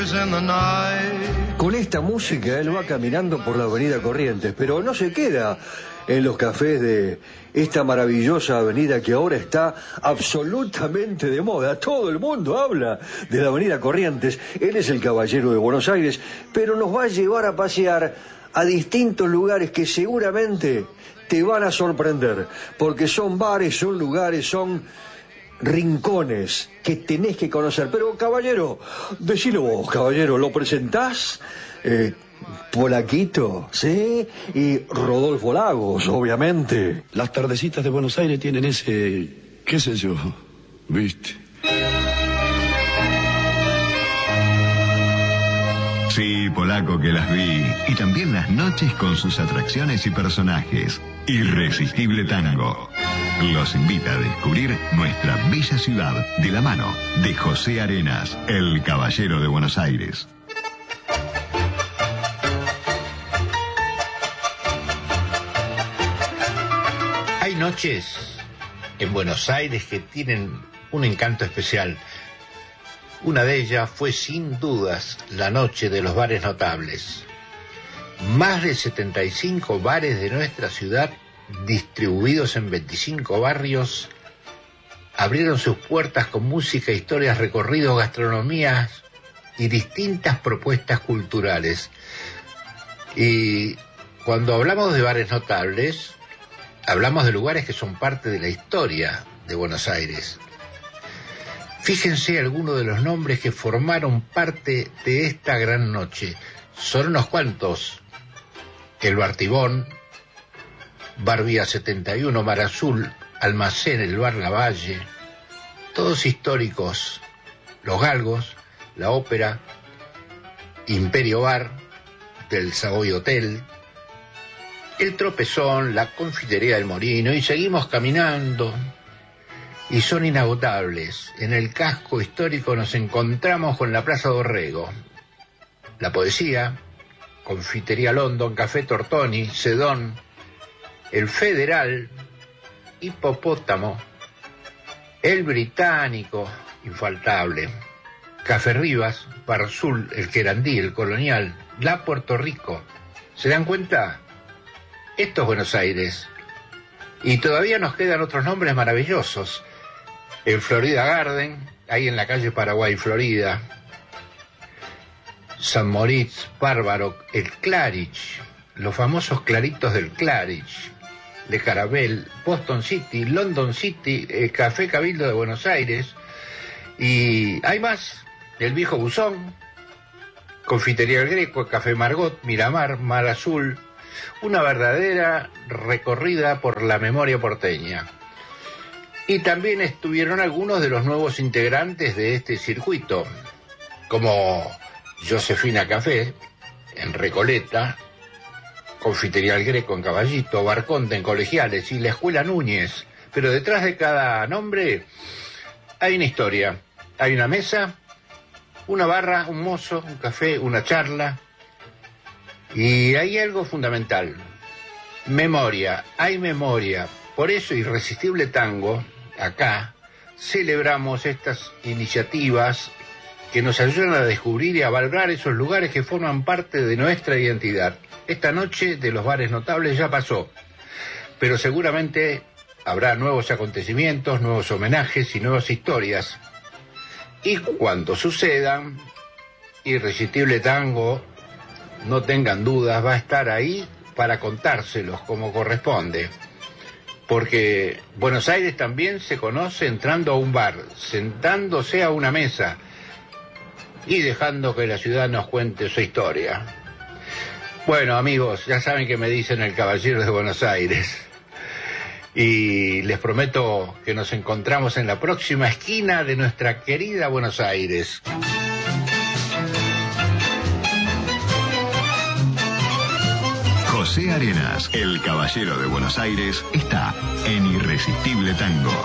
Con esta música él va caminando por la avenida Corrientes, pero no se queda en los cafés de esta maravillosa avenida que ahora está absolutamente de moda. Todo el mundo habla de la avenida Corrientes. Él es el caballero de Buenos Aires, pero nos va a llevar a pasear a distintos lugares que seguramente te van a sorprender, porque son bares, son lugares, son rincones que tenés que conocer. Pero, caballero, decilo vos, caballero, ¿lo presentás? Polaquito, ¿sí? Y Rodolfo Lagos, obviamente. Las tardecitas de Buenos Aires tienen ese, qué sé yo, ¿viste? Sí, Polaco, que las vi. Y también las noches con sus atracciones y personajes. Irresistible Tango los invita a descubrir nuestra bella ciudad de la mano de José Arenas, el caballero de Buenos Aires. Hay noches en Buenos Aires que tienen un encanto especial. Una de ellas fue sin dudas la noche de los bares notables. Más de 75 bares de nuestra ciudad, distribuidos en 25 barrios, abrieron sus puertas con música, historias, recorridos, gastronomías y distintas propuestas culturales. Y cuando hablamos de bares notables, hablamos de lugares que son parte de la historia de Buenos Aires. Fíjense algunos de los nombres que formaron parte de esta gran noche. Son unos cuantos. El Bar Tibón, Bar Vía 71, Mar Azul, Almacén, el Bar Lavalle, todos históricos. Los Galgos, la Ópera, Imperio Bar, del Savoy Hotel, el Tropezón, la Confitería del Molino, y seguimos caminando. Y son inagotables. En el casco histórico nos encontramos con la Plaza Dorrego, la Poesía, Confitería London, Café Tortoni, Sedón, el Federal, Hipopótamo, el Británico, infaltable, Café Rivas, Parzul, el Querandí, el Colonial, la Puerto Rico. ¿Se dan cuenta? Esto es Buenos Aires. Y todavía nos quedan otros nombres maravillosos. El Florida Garden, ahí en la calle Paraguay, Florida. San Moritz, Bárbaro, el Claridge, los famosos claritos del Claridge, Le Carabel, Boston City, London City, el Café Cabildo de Buenos Aires. Y hay más, el Viejo Buzón, Confitería El Greco, Café Margot, Miramar, Mar Azul. Una verdadera recorrida por la memoria porteña. Y también estuvieron algunos de los nuevos integrantes de este circuito, como Josefina Café, en Recoleta, Confitería El Greco en Caballito, Barconte en Colegiales y la Escuela Núñez. Pero detrás de cada nombre hay una historia, hay una mesa, una barra, un mozo, un café, una charla. Y hay algo fundamental, memoria, hay memoria. Por eso Irresistible Tango, acá, celebramos estas iniciativas que nos ayudan a descubrir y a valorar esos lugares que forman parte de nuestra identidad. Esta noche de los bares notables ya pasó, pero seguramente habrá nuevos acontecimientos, nuevos homenajes y nuevas historias. Y cuando sucedan, Irresistible Tango, no tengan dudas, va a estar ahí para contárselos como corresponde. Porque Buenos Aires también se conoce entrando a un bar, sentándose a una mesa y dejando que la ciudad nos cuente su historia. Bueno, amigos, ya saben que me dicen el caballero de Buenos Aires. Y les prometo que nos encontramos en la próxima esquina de nuestra querida Buenos Aires. José Arenas, el caballero de Buenos Aires, está en Irresistible Tango.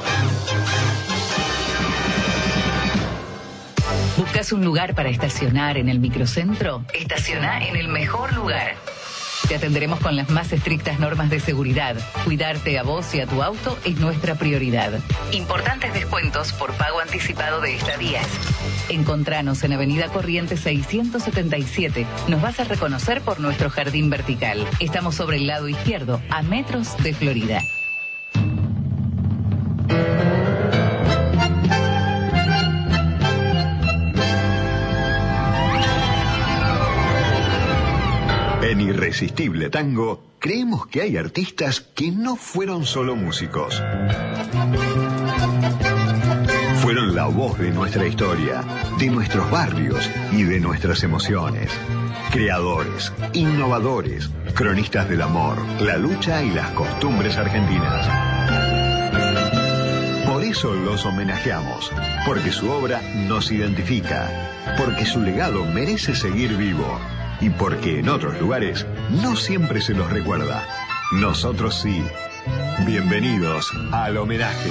¿Buscas un lugar para estacionar en el microcentro? Estaciona en el mejor lugar. Te atenderemos con las más estrictas normas de seguridad. Cuidarte a vos y a tu auto es nuestra prioridad. Importantes descuentos por pago anticipado de estadías. Encontranos en Avenida Corrientes 677. Nos vas a reconocer por nuestro jardín vertical. Estamos sobre el lado izquierdo, a metros de Florida. En Irresistible Tango, creemos que hay artistas que no fueron solo músicos. Fueron la voz de nuestra historia, de nuestros barrios y de nuestras emociones. Creadores, innovadores, cronistas del amor, la lucha y las costumbres argentinas. Por eso los homenajeamos, porque su obra nos identifica, porque su legado merece seguir vivo y porque en otros lugares no siempre se los recuerda. Nosotros sí. Bienvenidos al homenaje.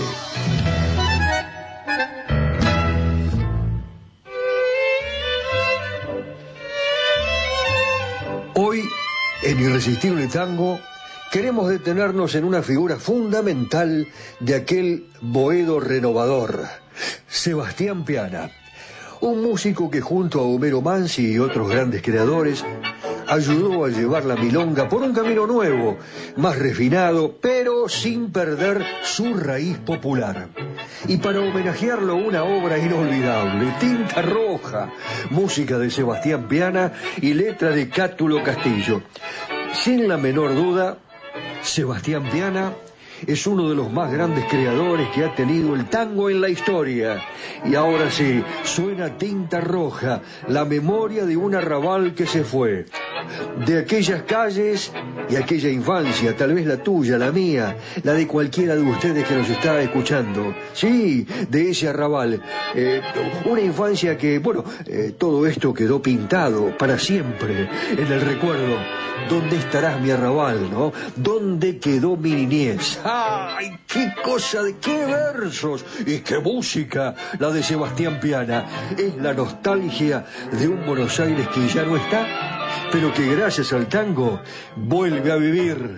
Hoy, en Irresistible Tango, queremos detenernos en una figura fundamental de aquel boedo renovador, Sebastián Piana, un músico que junto a Homero Mansi y otros grandes creadores ayudó a llevar la milonga por un camino nuevo, más refinado, pero sin perder su raíz popular. Y para homenajearlo, una obra inolvidable, Tinta Roja, música de Sebastián Piana y letra de Cátulo Castillo. Sin la menor duda, Sebastián Piana es uno de los más grandes creadores que ha tenido el tango en la historia. Y ahora sí, suena Tinta Roja, la memoria de un arrabal que se fue. De aquellas calles y aquella infancia, tal vez la tuya, la mía, la de cualquiera de ustedes que nos está escuchando. Sí, de ese arrabal. Una infancia que, todo esto quedó pintado para siempre en el recuerdo. ¿Dónde estarás, mi arrabal, no? ¿Dónde quedó mi niñez? ¡Ay, qué cosa, de qué versos y qué música! La de Sebastián Piana. Es la nostalgia de un Buenos Aires que ya no está, pero que gracias al tango vuelve a vivir.